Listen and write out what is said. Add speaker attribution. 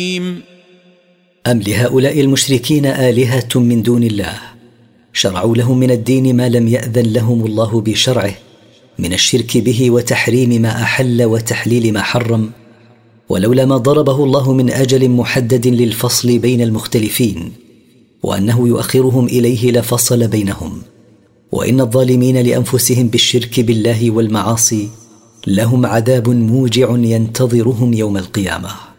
Speaker 1: أم لهؤلاء المشركين آلهة من دون الله شرعوا لهم من الدين ما لم يأذن لهم الله بشرعه من الشرك به وتحريم ما أحل وتحليل ما حرم، ولولا ما ضربه الله من أجل محدد للفصل بين المختلفين وأنه يؤخرهم إليه لفصل بينهم. وإن الظالمين لأنفسهم بالشرك بالله والمعاصي لهم عذاب موجع ينتظرهم يوم القيامة.